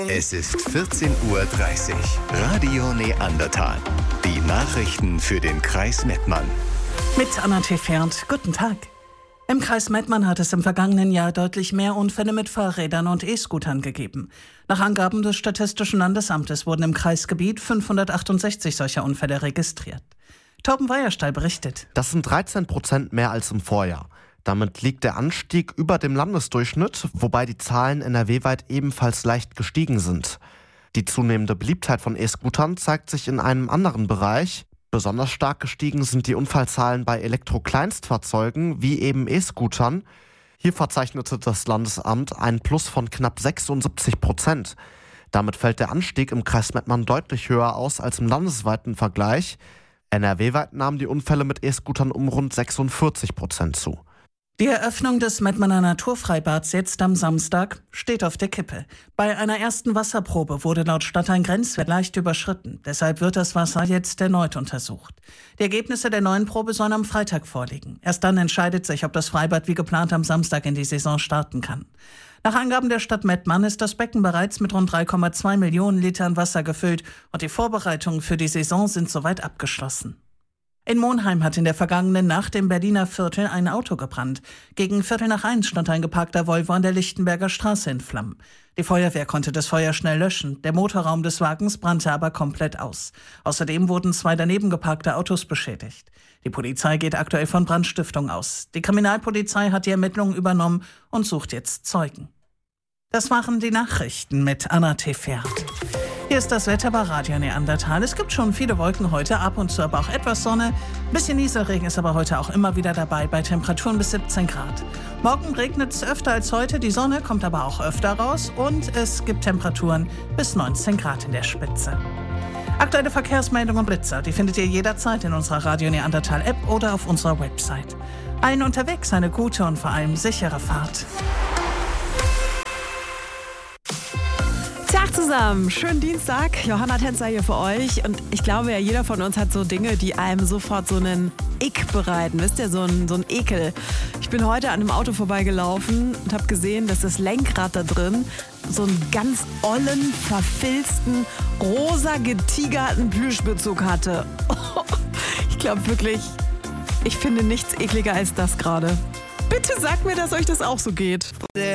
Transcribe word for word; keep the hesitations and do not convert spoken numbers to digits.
Es ist vierzehn Uhr dreißig. Radio Neandertal. Die Nachrichten für den Kreis Mettmann. Mit Anna Tefert. Guten Tag. Im Kreis Mettmann hat es im vergangenen Jahr deutlich mehr Unfälle mit Fahrrädern und E-Scootern gegeben. Nach Angaben des Statistischen Landesamtes wurden im Kreisgebiet fünfhundertachtundsechzig solcher Unfälle registriert. Torben Weiersteil berichtet. Das sind dreizehn Prozent mehr als im Vorjahr. Damit liegt der Anstieg über dem Landesdurchschnitt, wobei die Zahlen N R W-weit ebenfalls leicht gestiegen sind. Die zunehmende Beliebtheit von E-Scootern zeigt sich in einem anderen Bereich. Besonders stark gestiegen sind die Unfallzahlen bei Elektro-Kleinstfahrzeugen wie eben E-Scootern. Hier verzeichnete das Landesamt einen Plus von knapp sechsundsiebzig Prozent. Damit fällt der Anstieg im Kreis Mettmann deutlich höher aus als im landesweiten Vergleich. N R W-weit nahmen die Unfälle mit E-Scootern um rund sechsundvierzig Prozent zu. Die Eröffnung des Mettmanner Naturfreibads jetzt am Samstag steht auf der Kippe. Bei einer ersten Wasserprobe wurde laut Stadt ein Grenzwert leicht überschritten. Deshalb wird das Wasser jetzt erneut untersucht. Die Ergebnisse der neuen Probe sollen am Freitag vorliegen. Erst dann entscheidet sich, ob das Freibad wie geplant am Samstag in die Saison starten kann. Nach Angaben der Stadt Mettmann ist das Becken bereits mit rund drei Komma zwei Millionen Litern Wasser gefüllt und die Vorbereitungen für die Saison sind soweit abgeschlossen. In Monheim hat in der vergangenen Nacht im Berliner Viertel ein Auto gebrannt. Gegen Viertel nach eins stand ein geparkter Volvo an der Lichtenberger Straße in Flammen. Die Feuerwehr konnte das Feuer schnell löschen. Der Motorraum des Wagens brannte aber komplett aus. Außerdem wurden zwei daneben geparkte Autos beschädigt. Die Polizei geht aktuell von Brandstiftung aus. Die Kriminalpolizei hat die Ermittlungen übernommen und sucht jetzt Zeugen. Das waren die Nachrichten mit Anna Tefert. Hier ist das Wetter bei Radio Neandertal. Es gibt schon viele Wolken heute, ab und zu aber auch etwas Sonne. Ein bisschen Nieselregen ist aber heute auch immer wieder dabei, bei Temperaturen bis siebzehn Grad. Morgen regnet es öfter als heute, die Sonne kommt aber auch öfter raus und es gibt Temperaturen bis neunzehn Grad in der Spitze. Aktuelle Verkehrsmeldungen und Blitzer, die findet ihr jederzeit in unserer Radio Neandertal App oder auf unserer Website. Allen unterwegs eine gute und vor allem sichere Fahrt. Tag zusammen, schönen Dienstag, Johanna Tänzer hier für euch und ich glaube ja, jeder von uns hat so Dinge, die einem sofort so einen Ick bereiten, wisst ihr, so ein, so ein Ekel. Ich bin heute an einem Auto vorbeigelaufen und habe gesehen, dass das Lenkrad da drin so einen ganz ollen, verfilzten, rosa getigerten Plüschbezug hatte. Ich glaube wirklich, ich finde nichts ekliger als das gerade. Bitte sagt mir, dass euch das auch so geht.